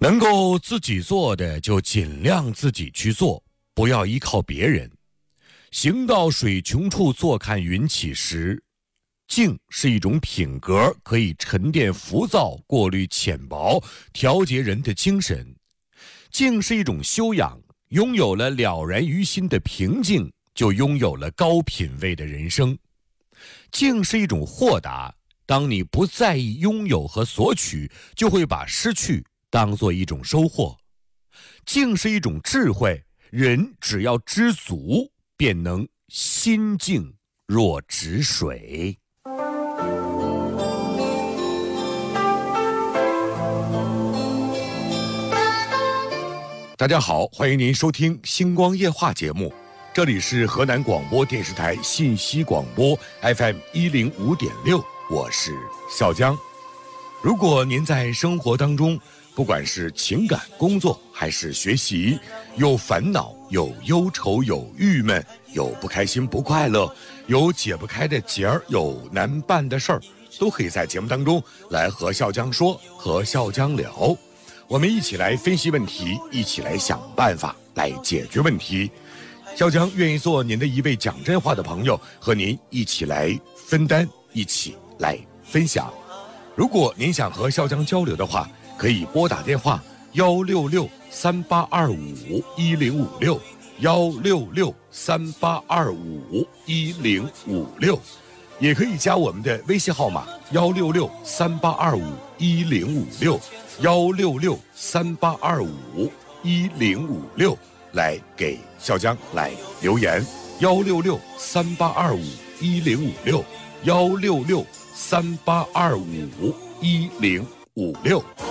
能够自己做的就尽量自己去做，不要依靠别人。行到水穷处，坐看云起时。静是一种品格，可以沉淀浮躁，过滤浅薄，调节人的精神。静是一种修养，拥有了了然于心的平静，就拥有了高品位的人生。静是一种豁达，当你不在意拥有和索取，就会把失去当作一种收获。静是一种智慧，人只要知足，便能心静若止水。大家好，欢迎您收听星光夜话节目，这里是河南广播电视台信息广播 FM 105.6，我是笑江。如果您在生活当中，不管是情感、工作还是学习，有烦恼、有忧愁、有郁闷、有不开心、不快乐，有解不开的结儿，有难办的事儿，都可以在节目当中来和笑江说，和笑江聊。我们一起来分析问题，一起来想办法，来解决问题。笑江愿意做您的一位讲真话的朋友，和您一起来分担，一起来分享。如果您想和笑江交流的话，可以拨打电话166-3825-1056，166-3825-1056，也可以加我们的微信号码166-3825-1056，166-3825-1056，来给笑江来留言，166-3825-1056，166-3825-1056。